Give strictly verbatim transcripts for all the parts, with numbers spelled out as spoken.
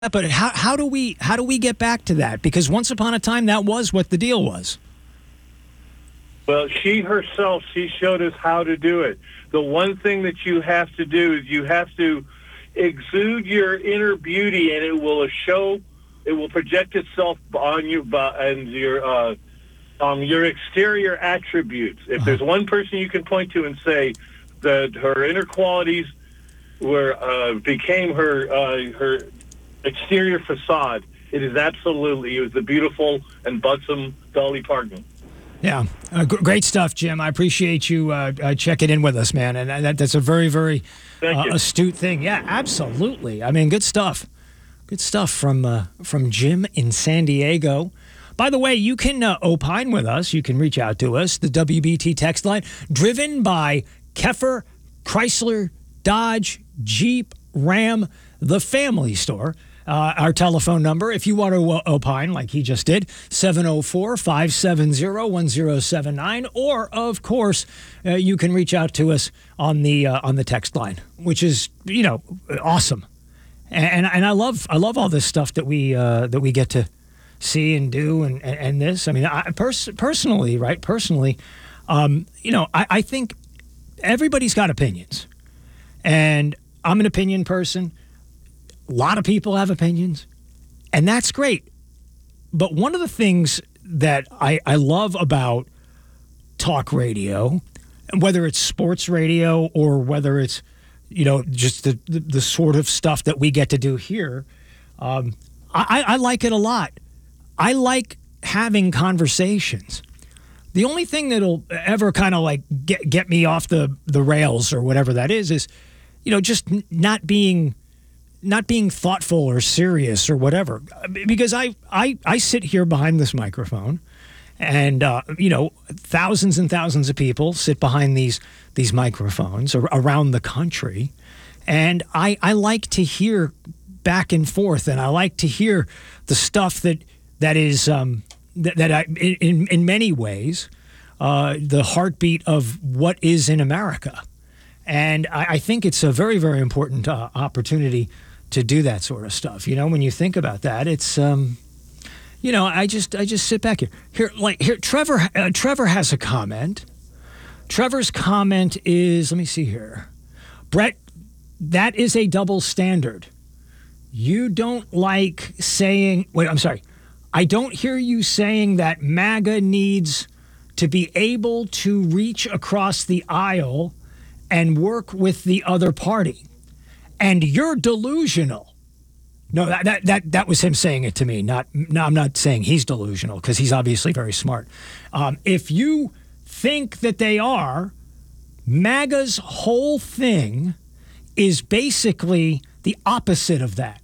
But how how do we how do we get back to that? Because once upon a time, that was what the deal was. Well, she herself, she showed us how to do it. The one thing that you have to do is you have to exude your inner beauty, and it will show, it will project itself on you and your uh, um, your exterior attributes. If there's one person you can point to and say that her inner qualities were uh, became her uh, her exterior facade, it is absolutely, it was the beautiful and buxom Dolly Parton. Yeah, uh, g- great stuff, Jim. I appreciate you uh, uh, checking in with us, man. And that, that's a very, very uh, astute thing. Yeah, absolutely. I mean, good stuff. Good stuff from uh, from Jim in San Diego. By the way, you can uh, opine with us. You can reach out to us. The W B T text line, driven by Keffer, Chrysler, Dodge, Jeep, Ram, the family store. Uh, our telephone number, if you want to uh, opine like he just did, seven oh four, five seven zero, one oh seven nine. Or, of course, uh, you can reach out to us on the uh, on the text line, which is, you know, awesome. And and I love I love all this stuff that we uh, that we get to see and do and, and, and this. I mean, I pers- personally, right, personally, um, you know, I, I think everybody's got opinions. And I'm an opinion person. A lot of people have opinions, and that's great. But one of the things that I, I love about talk radio, whether it's sports radio or whether it's, you know, just the, the, the sort of stuff that we get to do here, um, I, I like it a lot. I like having conversations. The only thing that'll ever kind of like get, get me off the, the rails or whatever that is, is, you know, just not being... not being thoughtful or serious or whatever, because I, I, I sit here behind this microphone and, uh, you know, thousands and thousands of people sit behind these, these microphones around the country. And I, I like to hear back and forth, and I like to hear the stuff that, that is, um, that, that I, in, in many ways, uh, the heartbeat of what is in America. And I, I think it's a very, very important uh, opportunity to do that sort of stuff. You know, when you think about that, it's, um, you know, I just, I just sit back here. Here, like here, Trevor, uh, Trevor has a comment. Trevor's comment is, let me see here. Brett, that is a double standard. You don't like saying, wait, I'm sorry. I don't hear you saying that MAGA needs to be able to reach across the aisle and work with the other party. And you're delusional. No, that, that that that was him saying it to me. Not, no, I'm not saying he's delusional, because he's obviously very smart. Um, if you think that they are, MAGA's whole thing is basically the opposite of that.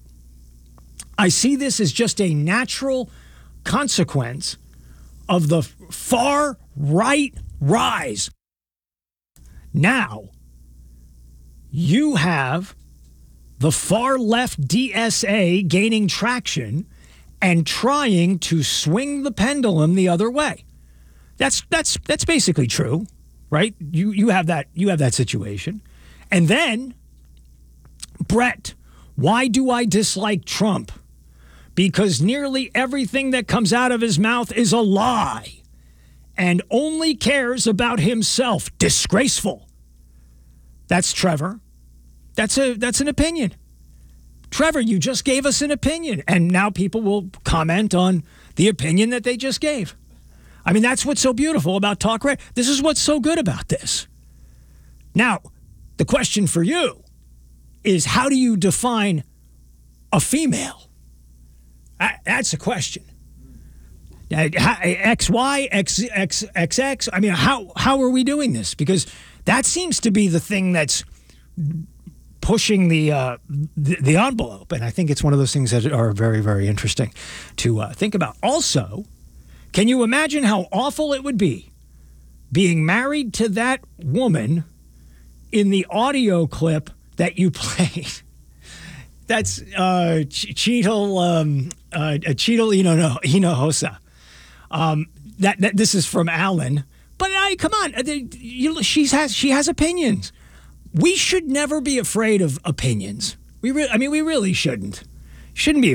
I see this as just a natural consequence of the far right rise. Now, you have the far left D S A gaining traction and trying to swing the pendulum the other way. That's that's that's basically true, right? You you have that you have that situation. And then, Brett, why do I dislike Trump? Because nearly everything that comes out of his mouth is a lie and only cares about himself. Disgraceful. That's Trevor. That's a that's an opinion. Trevor, you just gave us an opinion, and now people will comment on the opinion that they just gave. I mean, that's what's so beautiful about talk radio. This is what's so good about this. Now, the question for you is, how do you define a female? That's a question. X Y, X X X X. I mean, how how are we doing this? Because that seems to be the thing that's pushing the, uh, the the envelope, and I think it's one of those things that are very, very interesting to uh, think about. Also, can you imagine how awful it would be being married to that woman in the audio clip that you played? That's uh, Ch- Cheetal, um, uh, Cheetal, you know, no, Hinojosa. Um, that, that this is from Alan, but I come on, they, you, she's has she has opinions. We should never be afraid of opinions. We, re- I mean, we really shouldn't. shouldn't be